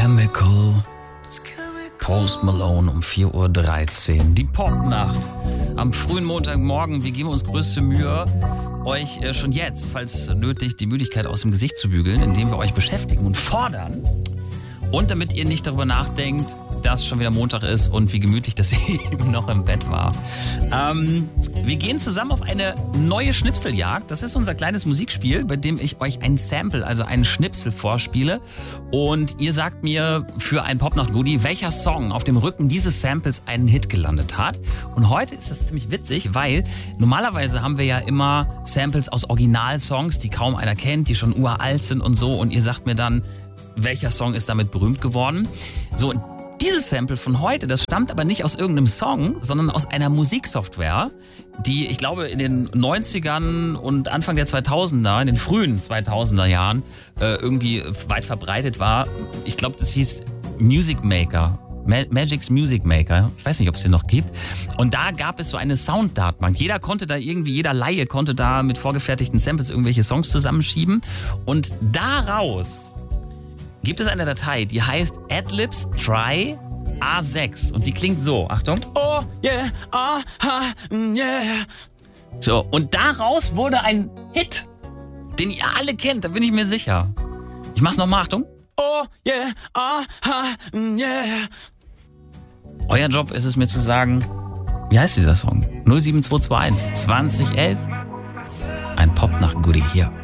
Chemical. Post Malone um 4:13 Uhr. Die Popnacht am frühen Montagmorgen. Wir geben uns größte Mühe, euch schon jetzt, falls nötig, die Müdigkeit aus dem Gesicht zu bügeln, indem wir euch beschäftigen und fordern. Und damit ihr nicht darüber nachdenkt, dass schon wieder Montag ist und wie gemütlich das eben noch im Bett war. Wir gehen zusammen auf eine neue Schnipseljagd. Das ist unser kleines Musikspiel, bei dem ich euch ein Sample, also einen Schnipsel vorspiele. Und ihr sagt mir für ein Popnacht-Goodie, welcher Song auf dem Rücken dieses Samples einen Hit gelandet hat. Und heute ist das ziemlich witzig, weil normalerweise haben wir ja immer Samples aus Originalsongs, die kaum einer kennt, die schon uralt sind und so. Und ihr sagt mir dann, welcher Song ist damit berühmt geworden. So, und dieses Sample von heute, das stammt aber nicht aus irgendeinem Song, sondern aus einer Musiksoftware, die, ich glaube, in den 90ern und Anfang der 2000er, in den frühen 2000er Jahren irgendwie weit verbreitet war. Ich glaube, das hieß Music Maker. Magic's Music Maker. Ich weiß nicht, ob es den noch gibt. Und da gab es so eine Sounddatenbank. Jeder Laie konnte da mit vorgefertigten Samples irgendwelche Songs zusammenschieben. Und daraus gibt es eine Datei, die heißt Adlibs Try A6 und die klingt so. Achtung. Oh yeah, aha, yeah. So, und daraus wurde ein Hit, den ihr alle kennt, da bin ich mir sicher. Ich mach's nochmal, Achtung. Oh yeah, aha, yeah. Euer Job ist es mir zu sagen, wie heißt dieser Song? 07221 2011. Ein Popnacht-Goodie hier.